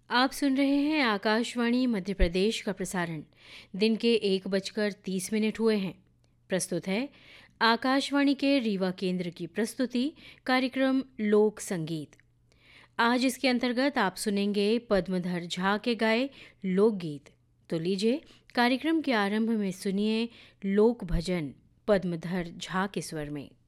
आप सुन रहे हैं आकाशवाणी मध्य प्रदेश का प्रसारण। दिन के 1:30 हुए हैं। प्रस्तुत है आकाशवाणी के रीवा केंद्र की प्रस्तुति कार्यक्रम लोक संगीत। आज इसके अंतर्गत आप सुनेंगे पद्मधर झा के गाए लोकगीत। तो लीजिए कार्यक्रम के आरंभ में सुनिए लोक भजन पद्मधर झा के स्वर में।